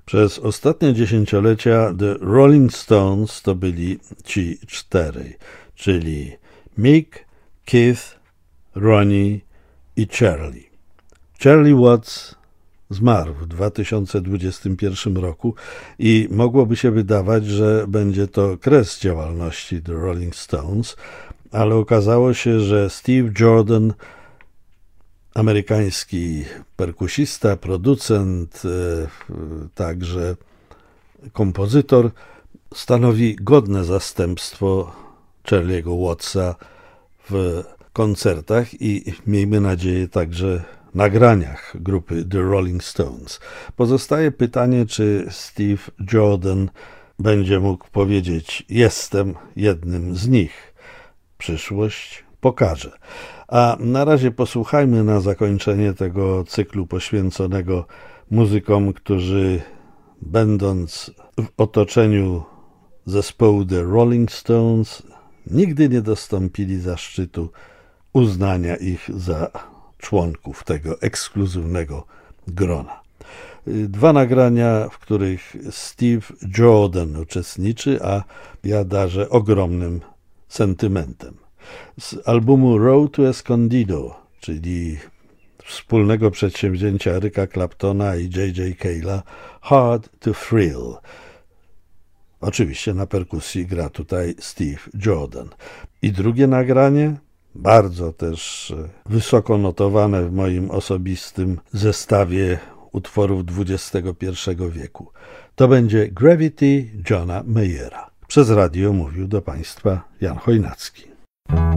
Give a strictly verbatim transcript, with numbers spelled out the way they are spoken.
Przez ostatnie dziesięciolecia The Rolling Stones to byli ci czterej, czyli Mick, Keith, Ronnie i Charlie. Charlie Watts zmarł w dwa tysiące dwudziestym pierwszym roku i mogłoby się wydawać, że będzie to kres działalności The Rolling Stones, ale okazało się, że Steve Jordan, amerykański perkusista, producent, także kompozytor, stanowi godne zastępstwo Charliego Wattsa w koncertach i miejmy nadzieję także nagraniach grupy The Rolling Stones. Pozostaje pytanie, czy Steve Jordan będzie mógł powiedzieć: jestem jednym z nich. Przyszłość pokaże. A na razie posłuchajmy na zakończenie tego cyklu poświęconego muzykom, którzy będąc w otoczeniu zespołu The Rolling Stones nigdy nie dostąpili zaszczytu uznania ich za członków tego ekskluzywnego grona. Dwa nagrania, w których Steve Jordan uczestniczy, a ja darzę ogromnym sentymentem. Z albumu Road to Escondido, czyli wspólnego przedsięwzięcia Erica Claptona i J J Cale'a, Hard to Thrill. Oczywiście na perkusji gra tutaj Steve Jordan. I drugie nagranie, bardzo też wysoko notowane w moim osobistym zestawie utworów dwudziestego pierwszego wieku. To będzie Gravity Johna Mayera. Przez radio mówił do Państwa Jan Chojnacki.